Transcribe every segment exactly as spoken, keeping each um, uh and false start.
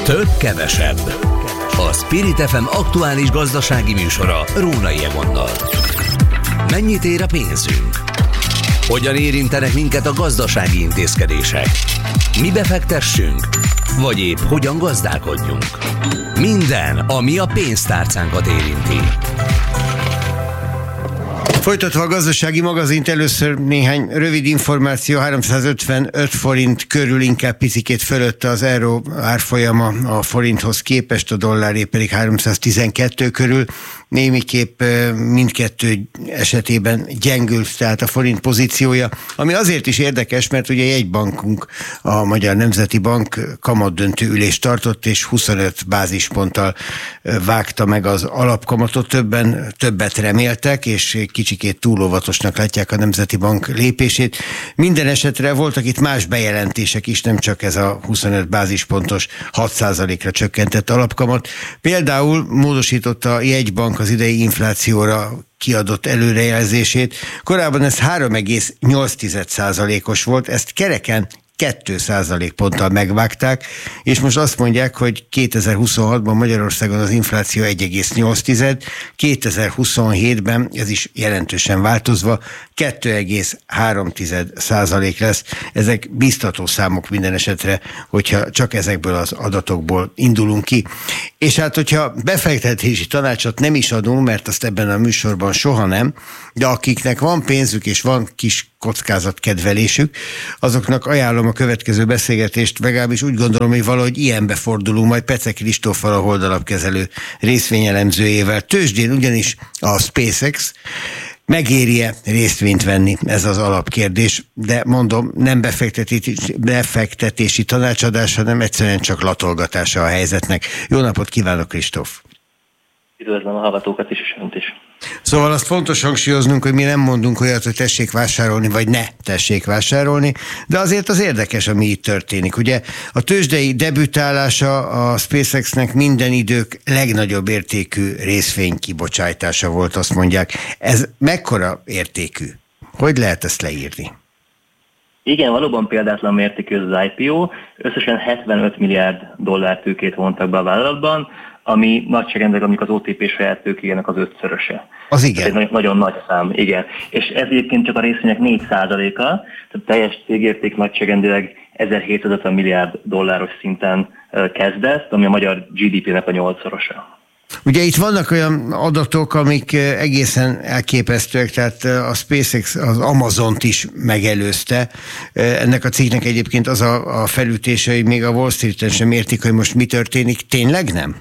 Több kevesebb. A Spirit ef em aktuális gazdasági műsora Rónai Egonnal. Mennyit ér a pénzünk? Hogyan érintenek minket a gazdasági intézkedések? Mi befektessünk? Vagy épp hogyan gazdálkodjunk? Minden, ami a pénztárcánkat érinti. Folytatva a gazdasági magazint, először néhány rövid információ. háromszázötvenöt forint körül, inkább picikét fölötte az euró árfolyama a forinthoz képest, a dolláré pedig háromszáztizenkettő körül. Némiképp mindkettő esetében gyengült, tehát a forint pozíciója, ami azért is érdekes, mert ugye jegybankunk, a Magyar Nemzeti Bank kamatdöntő ülést tartott, és huszonöt bázisponttal vágta meg az alapkamatot. Többen többet reméltek, és kicsikét túl óvatosnak látják a Nemzeti Bank lépését. Minden esetre voltak itt más bejelentések is, nem csak ez a huszonöt bázispontos hat százalékra csökkentett alapkamat. Például módosította a jegybank az idei inflációra kiadott előrejelzését. Korábban ez három egész nyolc százalékos volt, ezt kereken két százalékponttal megvágták, és most azt mondják, hogy kétezer-huszonhatban Magyarországon az infláció egy egész nyolc, kétezer-huszonhétben ez is jelentősen változva két egész három százalék lesz. Ezek biztató számok minden esetre, hogyha csak ezekből az adatokból indulunk ki. És hát, hogyha befektetési tanácsot nem is adunk, mert azt ebben a műsorban soha nem, de akiknek van pénzük és van kis kockázatkedvelésük, azoknak ajánlom a következő beszélgetést, legalábbis úgy gondolom, hogy valahogy ilyenbe fordulunk, majd Pece Kristóffal, a Holdalapkezelő részvényelemzőjével. Tőzsdén ugyanis a SpaceX. Megéri-e részvényt venni? Ez az alapkérdés, de mondom, nem befektetési, befektetési tanácsadás, hanem egyszerűen csak latolgatása a helyzetnek. Jó napot kívánok, Kristóf! Üdvözlöm a hallgatókat is, és önt is. Szóval azt fontos hangsúlyoznunk, hogy mi nem mondunk olyat, hogy tessék vásárolni, vagy ne tessék vásárolni, de azért az érdekes, ami itt történik. Ugye a tőzsdei debütálása a SpaceX-nek minden idők legnagyobb értékű részvénykibocsátása volt, azt mondják. Ez mekkora értékű? Hogy lehet ezt leírni? Igen, valóban példátlan mértékű az i pé o. Összesen hetvenöt milliárd dollár tőkét vontak be a vállalatban, ami nagyságrendileg mondjuk az o té pé saját tőkéjének az ötszöröse. Az igen. Ez egy nagyon nagy szám, igen. És ez egyébként csak a részvények négy százaléka, tehát teljes cégérték nagyságrendileg ezerhétszázötven milliárd dolláros szinten kezdett, ami a magyar gé dé pének a nyolcszorosa. Ugye itt vannak olyan adatok, amik egészen elképesztőek, tehát a SpaceX az Amazont is megelőzte. Ennek a cégnek egyébként az a, a felütése, hogy még a Wall Streeten sem értik, hogy most mi történik. Tényleg nem?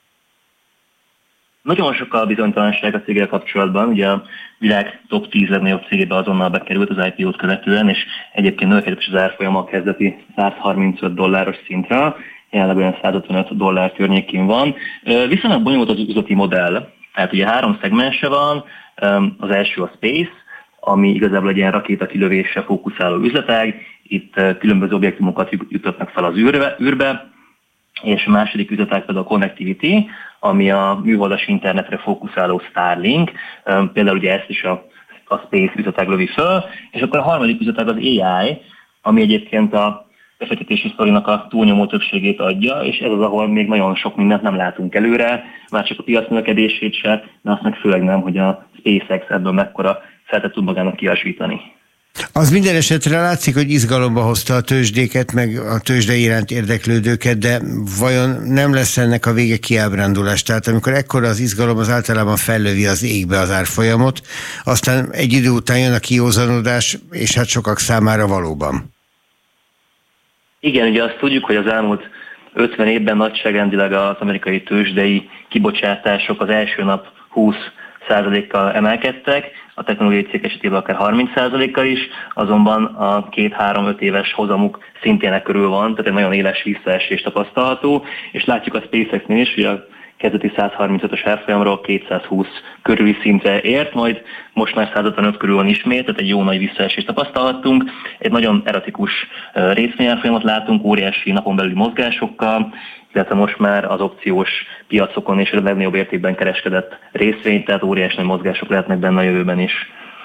Nagyon sok a bizonytalanság a céggel kapcsolatban, ugye a világ top tíz legnagyobb cégébe azonnal bekerült az i pé o-t követően, és egyébként növekedett is az árfolyama a kezdeti százharmincöt dolláros szintre, jelenleg olyan százötvenöt dollár környékén van. Viszonylag bonyolult az üzleti modell, tehát ugye három szegmense van, az első a Space, ami igazából egy ilyen rakétakilövésre fókuszáló üzletág, itt különböző objektumokat jutatnak fel az űrbe, űrbe és a második üzletág pedig a Connectivity, ami a műholdas internetre fókuszáló Starlink, például ugye ezt is a, a Space üzletág lövi föl, és akkor a harmadik üzletág az á i, ami egyébként a befektetési sztorinak a túlnyomó többségét adja, és ez az, ahol még nagyon sok mindent nem látunk előre, már csak a piac növekedését se, de azt meg főleg nem, hogy a SpaceX ebből mekkora szeretet tud magának kiasítani. Az minden esetre látszik, hogy izgalomba hozta a tőzsdéket, meg a tőzsde iránt érdeklődőket, de vajon nem lesz ennek a vége kiábrándulás? Tehát amikor ekkora az izgalom, az általában fellövi az égbe az árfolyamot, aztán egy idő után jön a kiózanodás, és hát sokak számára valóban. Igen, ugye azt tudjuk, hogy az elmúlt ötven évben nagyságrendileg az amerikai tőzsdei kibocsátások az első nap húsz százalékkal emelkedtek, a technológiai cég esetében akár harminc százalékkal is, azonban a két-három-öt éves hozamuk szintén e körül van, tehát egy nagyon éles visszaesés tapasztalható, és látjuk a SpaceX-nél is, hogy a kezdeti százharmincötös árfolyamról kétszázhúsz körüli szintre ért, majd most már százötvenöt körül van ismét, tehát egy jó nagy visszaesést tapasztalhattunk. Egy nagyon erratikus részvényárfolyamot látunk, óriási napon belüli mozgásokkal, illetve most már az opciós piacokon és a legnagyobb értékben kereskedett részvény, tehát óriási nagy mozgások lehetnek benne a jövőben is.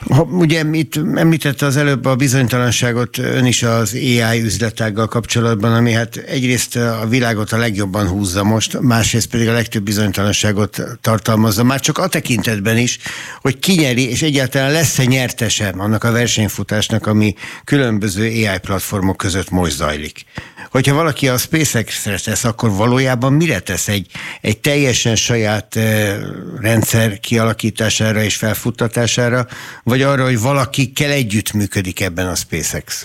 Ha, ugye itt említette az előbb a bizonytalanságot ön is az á i üzletággal kapcsolatban, ami hát egyrészt a világot a legjobban húzza most, másrészt pedig a legtöbb bizonytalanságot tartalmazza, már csak a tekintetben is, hogy ki nyeri, és egyáltalán lesz-e nyertese annak a versenyfutásnak, ami különböző á i platformok között most zajlik. Hogyha valaki a SpaceX-re tesz, akkor valójában mire tesz? Egy, egy teljesen saját eh, rendszer kialakítására és felfuttatására, vagy arra, hogy valakikkel együttműködik ebben a SpaceX?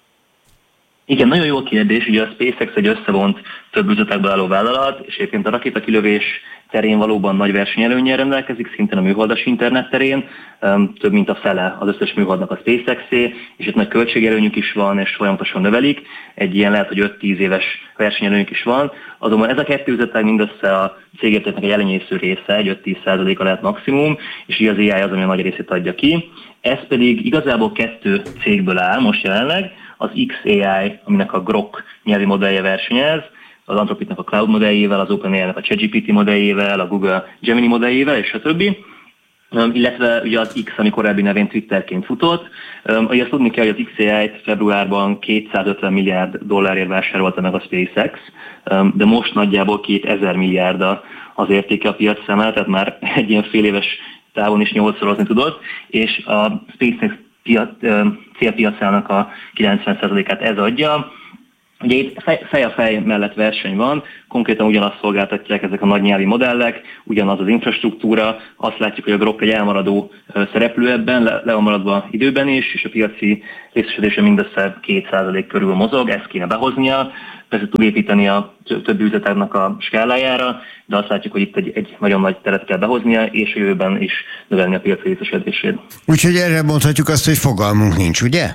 Igen, nagyon jó kérdés. Ugye a SpaceX egy összevont több üzletekből álló vállalat, és egyébként a rakétakilövés terén valóban nagy versenyelőnnyel rendelkezik, szintén a műholdas internet terén, több mint a fele az összes műholdnak a SpaceX-é, és itt nagy költségelőnyük is van, és folyamatosan növelik. Egy ilyen lehet, hogy öt-tíz éves versenyelőnyük is van. Azonban ez a kettő üzletág mindössze a cégértéknek egy elenyésző része, egy öt-tíz százaléka lehet maximum, és így az á i az, ami a nagy részét adja ki. Ez pedig igazából kettő cégből áll most jelenleg, az X á i, aminek a Grok nyelvi modellje versenyez, az Anthropicnak a Cloud modelljével, az OpenAI-nek a ChatGPT modelljével, a Google Gemini modelljével, és a többi. Illetve ugye az X, ami korábbi nevén Twitterként futott. Ugye azt tudni kell, hogy az X á i-t februárban kétszázötven milliárd dollárért vásárolta meg a SpaceX, de most nagyjából kétezer milliárd az értéke a piac számára, tehát már egy ilyen fél éves távon is nyolcszorozni tudott, és a SpaceX piac, célpiacának a kilencven százalékát ez adja. Ugye itt fej a fej mellett verseny van, konkrétan ugyanazt szolgáltatják ezek a nagy nyelvi modellek, ugyanaz az infrastruktúra, azt látjuk, hogy a Grok egy elmaradó szereplő ebben, le, le van maradva időben is, és a piaci részesedése mindössze két százalék körül mozog, ezt kéne behoznia, persze tud építeni a többi üzletágnak a skálájára, de azt látjuk, hogy itt egy, egy nagyon nagy teret kell behoznia, és a jövőben is növelni a piaci részesedését. Úgyhogy erre mondhatjuk azt, hogy fogalmunk nincs, ugye?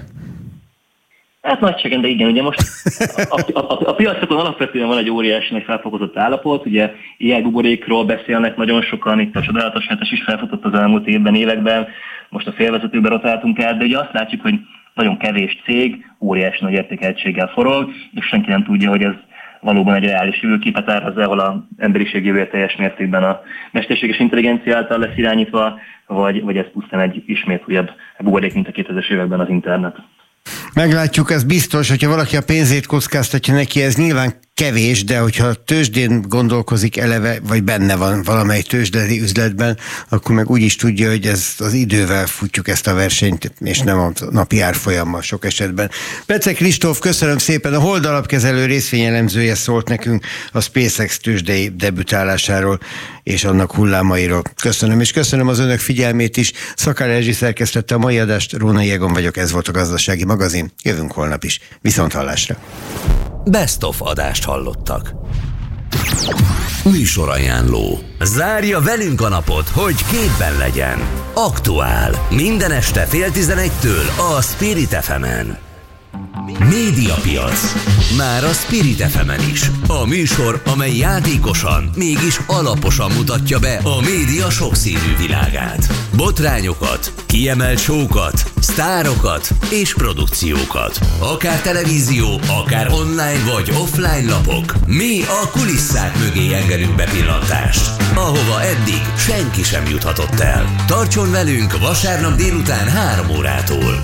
Hát nagyságán, de igen, ugye most a, a, a, a piacokon alapvetően van egy óriási nagy felfokozott állapot, ugye á i buborékról beszélnek nagyon sokan, itt a csodálatos hetes is felfutott az elmúlt évben, években, most a félvezetőbe rotáltunk át, de ugye azt látjuk, hogy nagyon kevés cég óriási nagy értékeltséggel forog, és senki nem tudja, hogy ez valóban egy reális jövőképet áraz, ahol az emberiség jövője teljes mértékben a mesterséges intelligencia által lesz irányítva, vagy, vagy ez pusztán egy ismét újabb buborék, mint a kétezres években az internet. Meglátjuk, ez biztos, hogyha valaki a pénzét kockáztatja neki, ez nyilván kevés, de hogyha tőzsdén gondolkozik eleve, vagy benne van valamely tőzsdei üzletben, akkor meg úgy is tudja, hogy ez az idővel futjuk ezt a versenyt, és nem a napi árfolyammal sok esetben. Pece Kristóf, köszönöm szépen, a Hold alapkezelő részvényelemzője szólt nekünk a SpaceX tőzsdei debütálásáról és annak hullámairól. Köszönöm, és köszönöm az önök figyelmét is. Szakár Erzsi szerkesztette a mai adást, Rónai Egon vagyok, ez volt a Gazdasági Magazin. Jövünk holnap is. Viszonthallásra. Best of adást hallottak. Műsorajánló. Zárja velünk a napot, hogy képben legyen. Aktuál. Minden este fél tizenegytől a Spirit ef emen. Médiapiac. Már a Spirit ef emen is. A műsor, amely játékosan, mégis alaposan mutatja be a média sokszínű világát. Botrányokat, kiemelt show-kat, sztárokat és produkciókat. Akár televízió, akár online vagy offline lapok. Mi a kulisszák mögé engedünk bepillantást, ahova eddig senki sem juthatott el. Tartson velünk vasárnap délután három órától.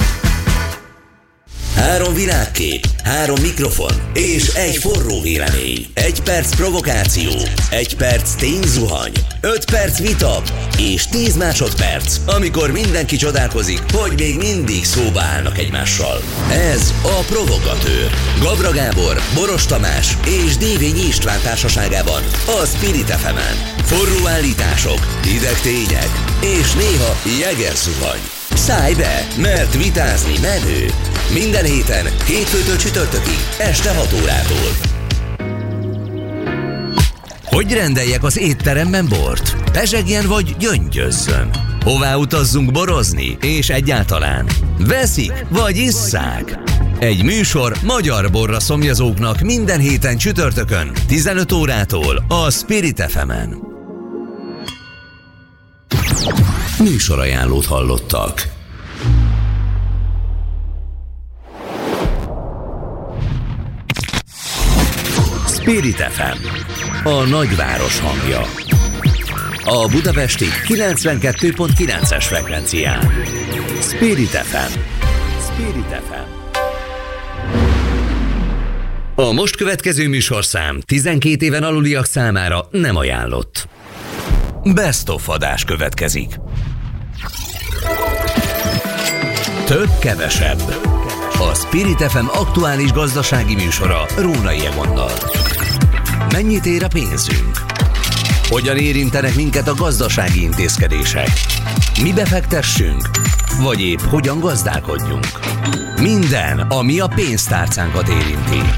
Három világkép, három mikrofon és egy forró vélemény. Egy perc provokáció, egy perc tényzuhany, öt perc vita és tíz másodperc, amikor mindenki csodálkozik, hogy még mindig szóba állnak egymással. Ez a Provokatőr. Gabra Gábor, Boros Tamás és Dévényi István társaságában a Spirit ef emen. Forró állítások, hideg tények és néha jegerzuhany. Szállj be, mert vitázni menő. Minden héten, hétfőtől csütörtökig, este hat órától. Hogy rendeljek az étteremben bort? Pezsegjen vagy gyöngyözzön? Hová utazzunk borozni? És egyáltalán veszik vagy isszák? Egy műsor magyar borra szomjazóknak minden héten csütörtökön, tizenöt órától a Spirit ef emen. Műsorajánlót hallottak. Spirit ef em, a nagyváros hangja. A budapesti kilencvenkettő pont kilences frekvencián. Spirit ef em. Spirit ef em. A most következő műsorszám tizenkét éven aluliak számára nem ajánlott. Best of adás következik. Több kevesebb. A Spirit ef em aktuális gazdasági műsora Rónai Egonnal. Mennyit ér a pénzünk? Hogyan érintenek minket a gazdasági intézkedések? Mi befektessünk? Vagy épp hogyan gazdálkodjunk? Minden, ami a pénztárcánkat érinti.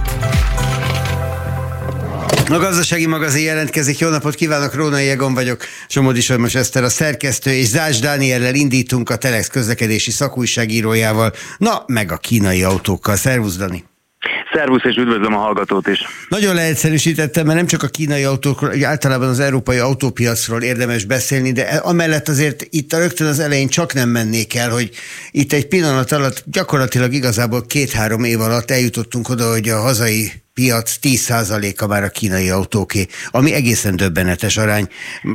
A Gazdasági Magazin jelentkezik. Jó napot kívánok, Rónai Egon vagyok. Somodi Solymos Eszter a szerkesztő, és Zács Dániellel indítunk, a Telex közlekedési szakújságírójával, na, meg a kínai autókkal. Szervusz, Dani! Szervusz, és üdvözlöm a hallgatót is. Nagyon leegyszerűsítettem, mert nem csak a kínai autókról, általában az európai autópiacról érdemes beszélni, de amellett azért itt rögtön az elején csak nem mennék el, hogy itt egy pillanat alatt, gyakorlatilag igazából két-három év alatt eljutottunk oda, hogy a hazai piac tíz százaléka már a kínai autóké, ami egészen döbbenetes arány.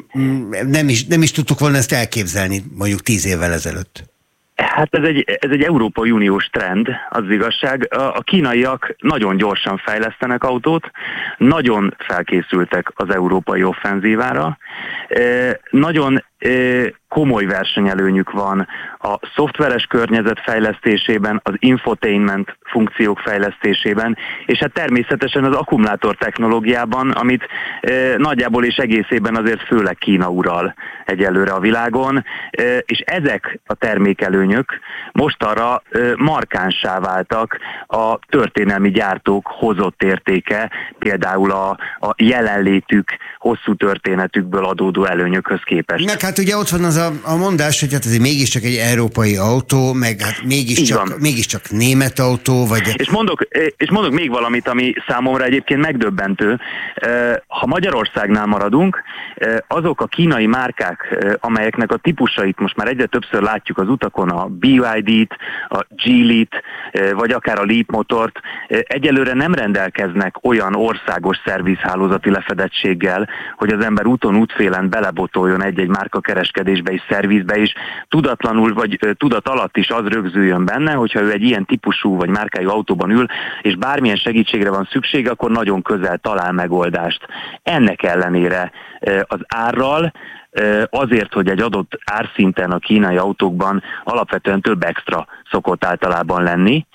Nem is, nem is tudtuk volna ezt elképzelni mondjuk tíz évvel ezelőtt. Hát ez egy, ez egy Európai Uniós trend, az igazság. A, a kínaiak nagyon gyorsan fejlesztenek autót, nagyon felkészültek az európai offenzívára, e, nagyon e, komoly versenyelőnyük van a szoftveres környezet fejlesztésében, az infotainment funkciók fejlesztésében, és hát természetesen az akkumulátor technológiában, amit e, nagyjából és egészében azért főleg Kína ural egyelőre a világon, e, és ezek a termékelőnyök mostanra e, markánssá váltak a történelmi gyártók hozott értéke, például a, a jelenlétük, hosszú történetükből adódó előnyökhöz képest. Meg hát ugye ott van az a, a mondás, hogy hát ez mégiscsak egy európai autó, meg hát mégiscsak, mégiscsak német autó, vagy... És mondok, és mondok még valamit, ami számomra egyébként megdöbbentő. Ha Magyarországnál maradunk, azok a kínai márkák, amelyeknek a típusait most már egyre többször látjuk az utakon, a bé i dé-t, a Geely-t, vagy akár a Leapmotort, egyelőre nem rendelkeznek olyan országos szervizhálózati lefedettséggel, hogy az ember úton, útfélen belebotoljon egy-egy márkakereskedésbe és szervizbe is, tudatlanul vagy tudat alatt is az rögzüljön benne, hogyha ő egy ilyen típusú vagy márkájú autóban ül, és bármilyen segítségre van szüksége, akkor nagyon közel talál megoldást. Ennek ellenére az árral, azért, hogy egy adott árszinten a kínai autókban alapvetően több extra szokott általában lenni,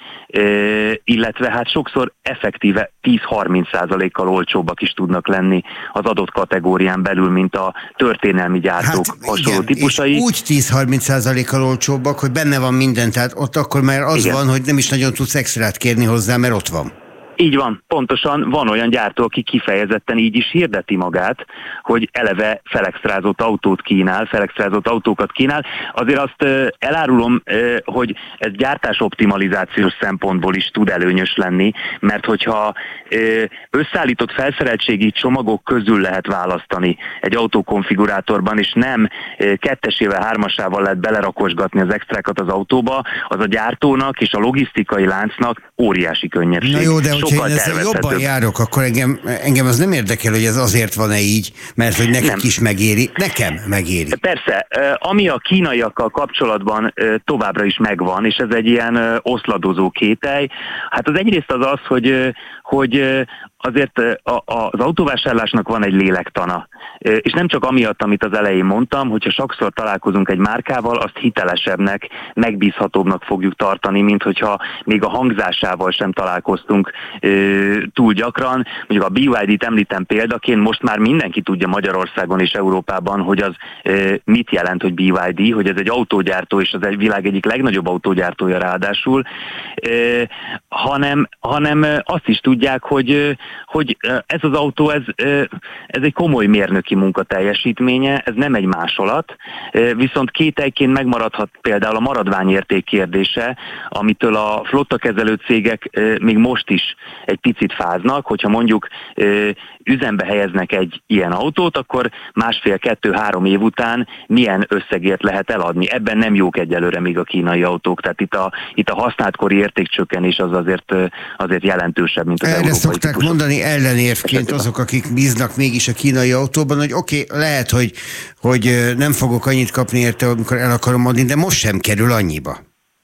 illetve hát sokszor effektíve tíz-harminc százalékkal olcsóbbak is tudnak lenni az adott kategórián belül, mint a történelmi gyártók hát, hasonló igen, típusai. És úgy tíz-harminc százalékkal olcsóbbak, hogy benne van minden, tehát ott akkor már az igen. van, hogy nem is nagyon tudsz extrát kérni hozzá, mert ott van. Így van, pontosan van olyan gyártó, aki kifejezetten így is hirdeti magát, hogy eleve felextrázott autót kínál, felextrázott autókat kínál. Azért azt elárulom, hogy ez gyártásoptimalizációs szempontból is tud előnyös lenni, mert hogyha összeállított felszereltségi csomagok közül lehet választani egy autókonfigurátorban, és nem kettesével, hármasával lehet belerakosgatni az extrákat az autóba, az a gyártónak és a logisztikai láncnak óriási könnyebbség. Na jó, de hogyha én ezzel jobban járok, akkor engem, engem az nem érdekel, hogy ez azért van-e így, mert hogy nekik nem. is megéri. Nekem megéri. Persze, ami a kínaiakkal kapcsolatban továbbra is megvan, és ez egy ilyen oszladozó kételj, hát az egyrészt az az, hogy, hogy azért az autóvásárlásnak van egy lélektana. És nem csak amiatt, amit az elején mondtam, hogyha sokszor találkozunk egy márkával, azt hitelesebbnek, megbízhatóbbnak fogjuk tartani, mint hogyha még a hangzásával sem találkoztunk túl gyakran. Mondjuk a bé i dé-t említem példaként, most már mindenki tudja Magyarországon és Európában, hogy az mit jelent, hogy bé i dé, hogy ez egy autógyártó, és az egy világ egyik legnagyobb autógyártója ráadásul, hanem, hanem azt is tudják, hogy hogy ez az autó, ez, ez egy komoly mérnöki munka teljesítménye, ez nem egy másolat, viszont kételyként megmaradhat például a maradványérték kérdése, amitől a flottakezelő cégek még most is egy picit fáznak, hogyha mondjuk üzembe helyeznek egy ilyen autót, akkor másfél-kettő-három év után milyen összegért lehet eladni. Ebben nem jók egyelőre még a kínai autók, tehát itt a, itt a használtkori értékcsökkenés az azért, azért jelentősebb, mint erre szokták típusok. mondani ellenérvként azok, akik bíznak mégis a kínai autóban, hogy oké, okay, lehet, hogy, hogy nem fogok annyit kapni érte, amikor el akarom adni, de most sem kerül annyiba.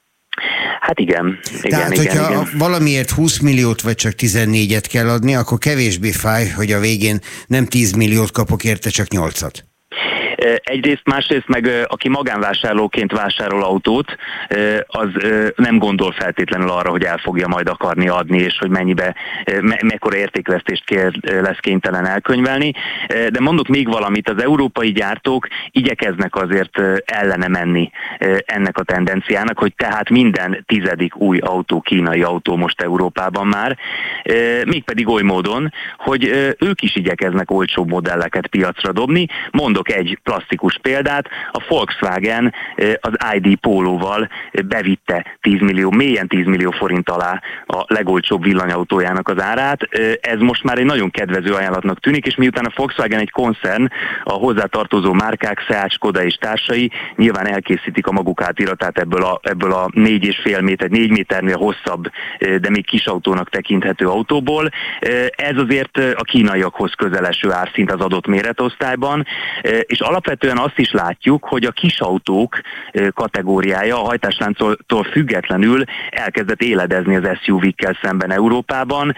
Hát igen, igen, Tehát, igen, hogyha igen. valamiért húsz milliót vagy csak tizennégyet kell adni, akkor kevésbé fáj, hogy a végén nem tíz milliót kapok érte, csak nyolcat. Egyrészt, másrészt meg aki magánvásárlóként vásárol autót, az nem gondol feltétlenül arra, hogy el fogja majd akarni adni, és hogy mennyibe, me- mekkora értékvesztést kér, lesz kénytelen elkönyvelni. De mondok még valamit, az európai gyártók igyekeznek azért ellene menni ennek a tendenciának, hogy tehát minden tizedik új autó, kínai autó most Európában már, mégpedig oly módon, hogy ők is igyekeznek olcsóbb modelleket piacra dobni. Mondok egy klasszikus példát, a Volkswagen az i dé Poloval bevitte tíz millió, mélyen tíz millió forint alá a legolcsóbb villanyautójának az árát. Ez most már egy nagyon kedvező ajánlatnak tűnik, és miután a Volkswagen egy koncern, a hozzátartozó márkák, Seat, Skoda és társai nyilván elkészítik a maguk átiratát ebből a, ebből a négy és fél méter, négy méternél hosszabb, de még kis autónak tekinthető autóból. Ez azért a kínaiakhoz közeleső árszint az adott méretosztályban, és alapvetően azt is látjuk, hogy a kisautók kategóriája a hajtáslánctól függetlenül elkezdett éledezni az es u vé-kkel szemben Európában,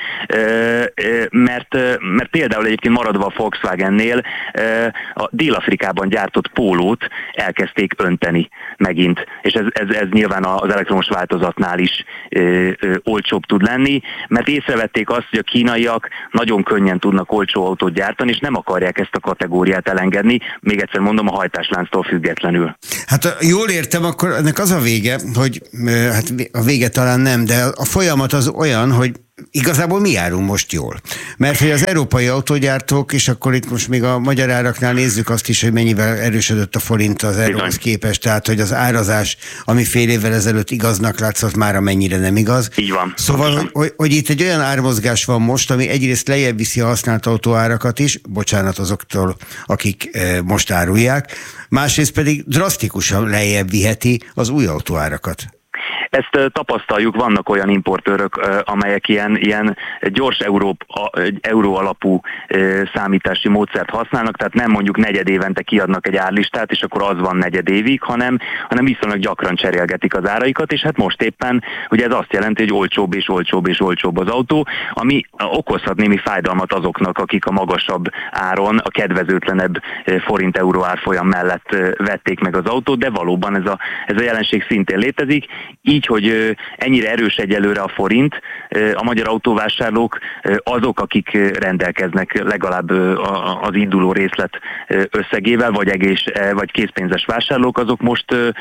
mert, mert például egyébként maradva a Volkswagennél a Dél-Afrikában gyártott pólót elkezdték önteni megint, és ez, ez, ez nyilván az elektromos változatnál is olcsóbb tud lenni, mert észrevették azt, hogy a kínaiak nagyon könnyen tudnak olcsó autót gyártani, és nem akarják ezt a kategóriát elengedni, még egyszer mondom, a hajtáslánctól függetlenül. Hát jól értem, akkor ennek az a vége, hogy hát a vége talán nem, de a folyamat az olyan, hogy igazából mi járunk most jól. Mert hogy az európai autógyártók, és akkor itt most még a magyar áraknál nézzük azt is, hogy mennyivel erősödött a forint az euróhoz képest, tehát hogy az árazás, ami fél évvel ezelőtt igaznak látszott, már amennyire nem igaz. Így van. Szóval, hogy, hogy, hogy itt egy olyan ármozgás van most, ami egyrészt lejjebb viszi a használt autóárakat is, bocsánat azoktól, akik e, most árulják, másrészt pedig drasztikusan lejjebb viheti az új autóárakat. Ezt tapasztaljuk, vannak olyan importőrök, amelyek ilyen, ilyen gyors euró, euró alapú számítási módszert használnak, tehát nem mondjuk negyed évente kiadnak egy árlistát, és akkor az van negyed évig, hanem, hanem viszonylag gyakran cserélgetik az áraikat, és hát most éppen ugye ez azt jelenti, hogy olcsóbb és olcsóbb és olcsóbb az autó, ami okozhat némi fájdalmat azoknak, akik a magasabb áron, a kedvezőtlenebb forint-euró árfolyam mellett vették meg az autót, de valóban ez a, ez a jelenség szintén létezik. Így, hogy ennyire erős egyelőre a forint, a magyar autóvásárlók azok, akik rendelkeznek legalább az induló részlet összegével, vagy egész, vagy készpénzes vásárlók, azok most,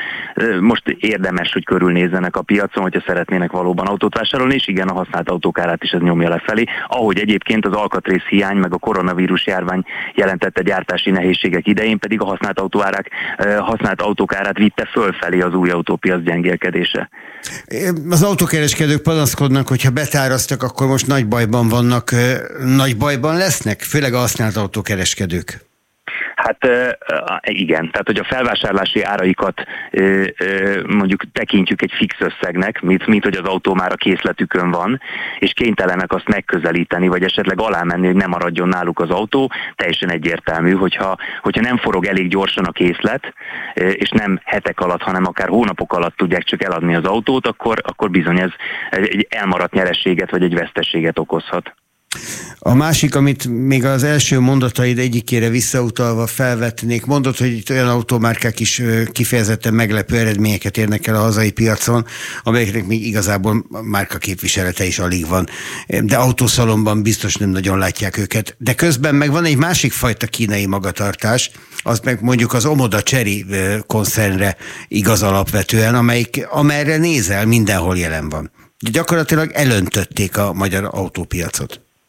most érdemes, hogy körülnézzenek a piacon, hogyha szeretnének valóban autót vásárolni, és igen, a használt autók árát is ez nyomja lefelé, ahogy egyébként az alkatrész hiány, meg a koronavírus járvány jelentette gyártási nehézségek idején, pedig a használt autóárák, használt autók árát vitte fölfelé az új autópiac gyengélkedése. Az autókereskedők panaszkodnak, hogyha betárasztak, akkor most nagy bajban vannak, nagy bajban lesznek, főleg a használt autókereskedők. Hát igen, tehát hogy a felvásárlási áraikat mondjuk tekintjük egy fix összegnek, mint, mint hogy az autó már a készletükön van, és kénytelenek azt megközelíteni, vagy esetleg alámenni, hogy nem maradjon náluk az autó, teljesen egyértelmű, hogyha, hogyha nem forog elég gyorsan a készlet, és nem hetek alatt, hanem akár hónapok alatt tudják csak eladni az autót, akkor, akkor bizony ez egy elmaradt nyerességet, vagy egy veszteséget okozhat. A másik, amit még az első mondataid egyikére visszautalva felvetnék, mondod, hogy itt olyan automárkák is kifejezetten meglepő eredményeket érnek el a hazai piacon, amelyeknek még igazából márkaképviselete is alig van. De autószalonban biztos nem nagyon látják őket. De közben meg van egy másik fajta kínai magatartás, az meg mondjuk az Omoda Chery koncernre igaz alapvetően, amelyik, amerre nézel, mindenhol jelen van. De gyakorlatilag elöntötték a magyar autópiacot.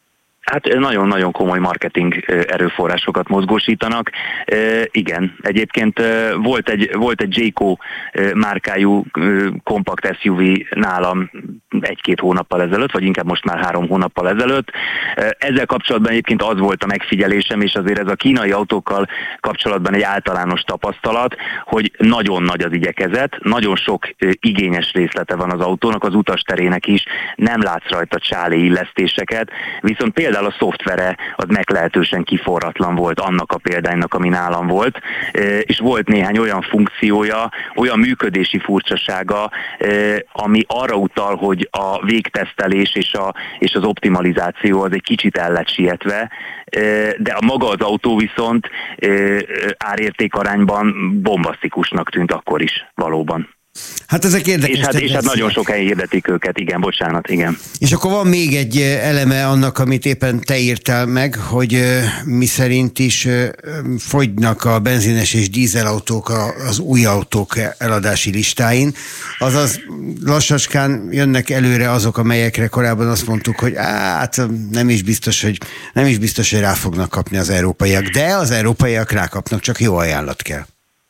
Hát nagyon-nagyon komoly marketing erőforrásokat mozgósítanak. Igen, egyébként volt egy, volt egy Jayco márkájú kompakt es u vé nálam egy-két hónappal ezelőtt, vagy inkább most már három hónappal ezelőtt. Ezzel kapcsolatban egyébként az volt a megfigyelésem, és azért ez a kínai autókkal kapcsolatban egy általános tapasztalat, hogy nagyon nagy az igyekezet, nagyon sok igényes részlete van az autónak, az utasterének is, nem látsz rajta csáli illesztéseket, viszont például a szoftvere az meglehetősen kiforratlan volt annak a példánynak, ami nálam volt, és volt néhány olyan funkciója, olyan működési furcsasága, ami arra utal, hogy a végtesztelés és, a, és az optimalizáció az egy kicsit el lett sietve, de a maga az autó viszont árérték arányban bombasztikusnak tűnt akkor is valóban. Hát ezek érdekes. És hát, és hát nagyon sok helyen hirdetik őket, igen, bocsánat, igen. És akkor van még egy eleme annak, amit éppen te írtál meg, hogy mi szerint is fogynak a benzines és dízelautók az új autók eladási listáin. Azaz lassacskán jönnek előre azok, amelyekre korábban azt mondtuk, hogy hát nem is biztos, hogy nem is biztos, hogy rá fognak kapni az európaiak, de az európaiak rákapnak, csak jó ajánlat kell.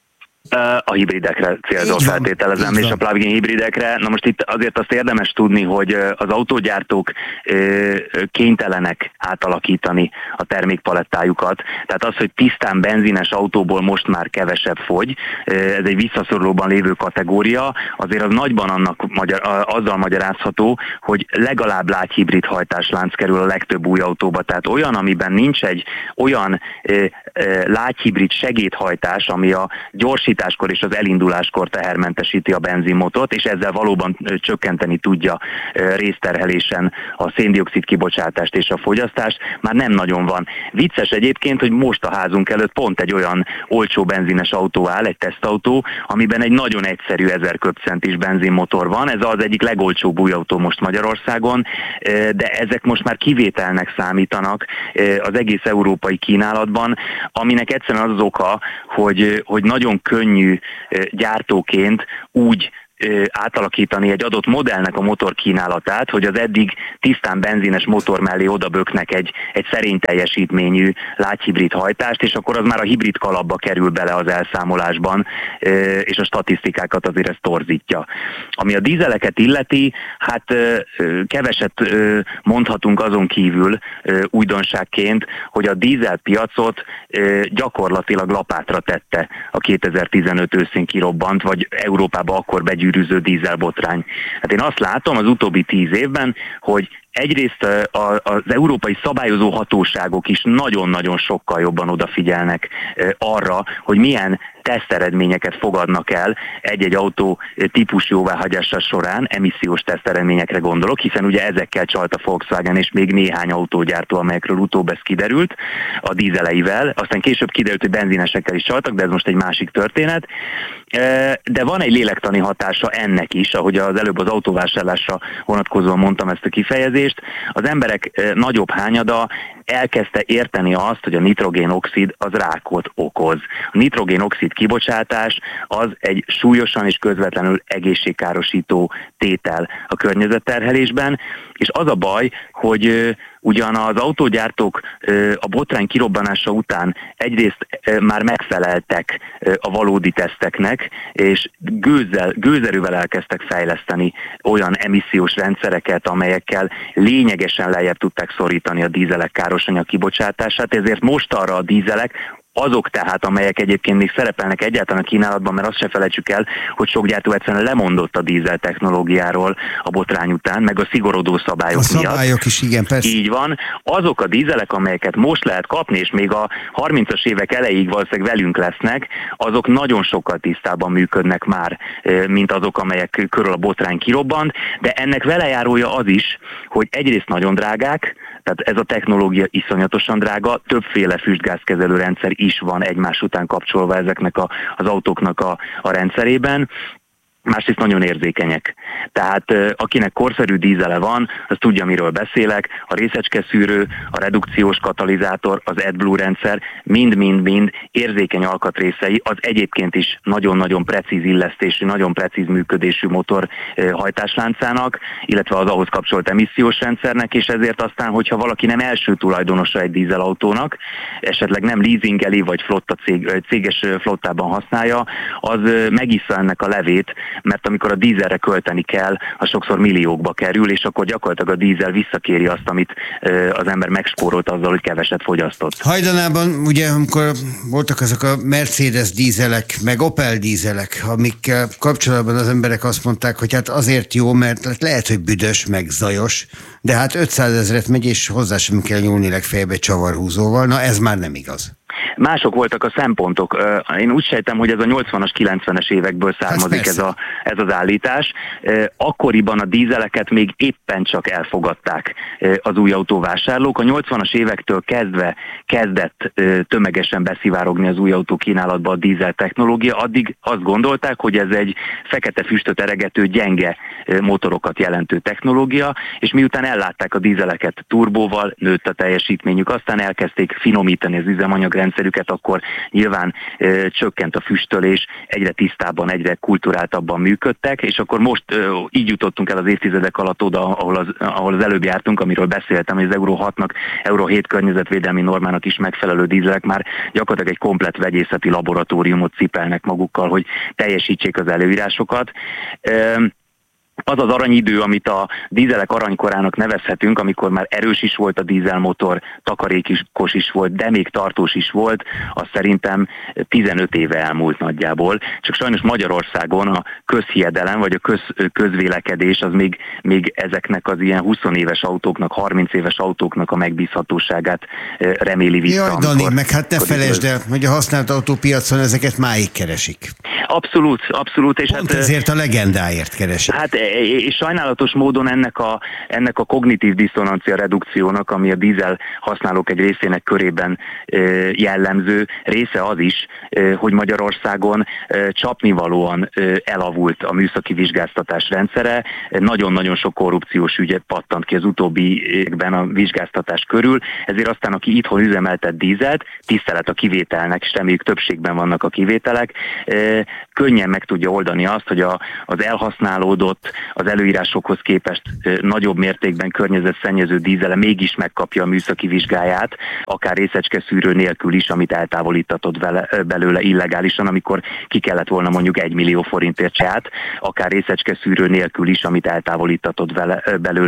A hibridekre célzol, feltételezem, és a plug-in hibridekre. Na most itt azért azt érdemes tudni, hogy az autógyártók kénytelenek átalakítani a termékpalettájukat. Tehát az, hogy tisztán benzines autóból most már kevesebb fogy, ez egy visszaszorulóban lévő kategória, azért az nagyban annak azzal magyarázható, hogy legalább lágyhibrid hajtáslánc kerül a legtöbb új autóba. Tehát olyan, amiben nincs egy olyan lágyhibrid segédhajtás, ami a gyorsításkor és az elinduláskor tehermentesíti a benzinmotort, és ezzel valóban csökkenteni tudja részterhelésen a széndioxid kibocsátást és a fogyasztást, már nem nagyon van. Vicces egyébként, hogy most a házunk előtt pont egy olyan olcsó benzines autó áll, egy tesztautó, amiben egy nagyon egyszerű ezer köbcentis benzinmotor van, ez az egyik legolcsóbb új autó most Magyarországon, de ezek most már kivételnek számítanak az egész európai kínálatban, aminek egyszerűen az az oka, hogy, hogy nagyon könnyű gyártóként úgy átalakítani egy adott modellnek a motorkínálatát, hogy az eddig tisztán benzines motor mellé odaböknek egy, egy szerény teljesítményű lágyhibrid hajtást, és akkor az már a hibrid kalapba kerül bele az elszámolásban, és a statisztikákat azért ez torzítja. Ami a dízeleket illeti, hát keveset mondhatunk azon kívül újdonságként, hogy a dízelpiacot gyakorlatilag lapátra tette a kétezer-tizenöt őszén kirobbant, vagy Európába akkor begyűrűző dízelbotrány. Hát én azt látom az utóbbi tíz évben, hogy egyrészt az európai szabályozó hatóságok is nagyon-nagyon sokkal jobban odafigyelnek arra, hogy milyen teszteredményeket fogadnak el egy-egy autó típus jóváhagyása során, emissziós teszteredményekre gondolok, hiszen ugye ezekkel csalt a Volkswagen és még néhány autógyártó, amelyekről utóbb ez kiderült a dízeleivel, aztán később kiderült, hogy benzinesekkel is csaltak, de ez most egy másik történet. De van egy lélektani hatása ennek is, ahogy az előbb az autóvásárlásra vonatkozóan mondtam ezt a kifejezést, az emberek nagyobb hányada elkezdte érteni azt, hogy a nitrogénoxid az rákot okoz. A nitrogénoxid kibocsátás az egy súlyosan és közvetlenül egészségkárosító tétel a környezetterhelésben, és az a baj, hogy ugyan az autógyártók a botrány kirobbanása után egyrészt már megfeleltek a valódi teszteknek, és gőzzel, gőzerővel elkezdtek fejleszteni olyan emissziós rendszereket, amelyekkel lényegesen lejjebb tudták szorítani a dízelek károsanyag kibocsátását, ezért most arra a dízelek, azok tehát, amelyek egyébként még szerepelnek egyáltalán a kínálatban, mert azt se felejtsük el, hogy sok gyártó egyszerűen lemondott a dízel technológiáról a botrány után, meg a szigorodó szabályok a miatt. A szabályok is, igen, persze. Így van. Azok a dízelek, amelyeket most lehet kapni, és még a harmincas évek elejéig valószínűleg velünk lesznek, azok nagyon sokkal tisztában működnek már, mint azok, amelyek körül a botrány kirobbant, de ennek velejárója az is, hogy egyrészt nagyon drágák, tehát ez a technológia iszonyatosan drága, többféle füstgázkezelő rendszer is van egymás után kapcsolva ezeknek a, az autóknak a, a rendszerében, másrészt nagyon érzékenyek. Tehát akinek korszerű dízele van, az tudja, miről beszélek, a részecskeszűrő, a redukciós katalizátor, az AdBlue rendszer, mind-mind-mind érzékeny alkatrészei az egyébként is nagyon-nagyon precíz illesztésű, nagyon precíz működésű motor hajtásláncának, illetve az ahhoz kapcsolt emissziós rendszernek, és ezért aztán, hogyha valaki nem első tulajdonosa egy dízelautónak, esetleg nem leasingeli, vagy flotta cég, céges flottában használja, az megissza ennek a levét, mert amikor a dízelre költeni kell, az sokszor milliókba kerül, és akkor gyakorlatilag a dízel visszakéri azt, amit az ember megspórolt azzal, hogy keveset fogyasztott. Hajdanában ugye, amikor voltak azok a Mercedes dízelek, meg Opel dízelek, amikkel kapcsolatban az emberek azt mondták, hogy hát azért jó, mert lehet, hogy büdös, meg zajos, de hát ötszázezret megy, és hozzá sem kell nyúlni legfeljebb egy csavarhúzóval. Na ez már nem igaz. Mások voltak a szempontok. Én úgy sejtem, hogy ez a nyolcvanas, kilencvenes évekből származik ez, a, ez az állítás. Akkoriban a dízeleket még éppen csak elfogadták az új autóvásárlók. A nyolcvanas évektől kezdve kezdett tömegesen beszivárogni az új autó kínálatba a dízel technológia. Addig azt gondolták, hogy ez egy fekete füstöt eregető, gyenge motorokat jelentő technológia, és miután ellátták a dízeleket turbóval, nőtt a teljesítményük, aztán elkezdték finomítani az üzemanyagrendszerüket, akkor nyilván ö, csökkent a füstölés, egyre tisztábban, egyre kulturáltabban működtek, és akkor most ö, így jutottunk el az évtizedek alatt oda, ahol az, ahol az előbb jártunk, amiről beszéltem, hogy az Euró hatnak, Euró hét környezetvédelmi normának is megfelelő dízelek már gyakorlatilag egy komplett vegyészeti laboratóriumot cipelnek magukkal, hogy teljesítsék az előírásokat. Ö, Az az aranyidő, amit a dízelek aranykorának nevezhetünk, amikor már erős is volt a dízelmotor, takarékos is volt, de még tartós is volt, az szerintem tizenöt éve elmúlt nagyjából. Csak sajnos Magyarországon a közhiedelem, vagy a köz, közvélekedés az még, még ezeknek az ilyen húsz éves autóknak, harminc éves autóknak a megbízhatóságát reméli vissza. Jaj, Dani, amikor, meg hát ne felejtsd el, hogy a használt autópiacon ezeket máig keresik. Abszolút, abszolút. És Pont hát, ezért a legendáért keresik. Hát és sajnálatos módon ennek a, ennek a kognitív diszonancia redukciónak, ami a dízel használók egy részének körében jellemző, része az is, hogy Magyarországon csapnivalóan elavult a műszaki vizsgáztatás rendszere. Nagyon-nagyon sok korrupciós ügyet pattant ki az utóbbi években a vizsgáztatás körül, ezért aztán aki itthon üzemeltet dízelt, tisztelet a kivételnek, és reméljük többségben vannak a kivételek, könnyen meg tudja oldani azt, hogy a, az elhasználódott, az előírásokhoz képest nagyobb mértékben környezetszennyező dízele mégis megkapja a műszaki vizsgáját, akár részecskeszűrő nélkül is, amit eltávolítatott vele, belőle illegálisan, amikor ki kellett volna mondjuk egy millió forintért saját, akár részecskeszűrő nélkül is, amit eltávolítatott vele, belőle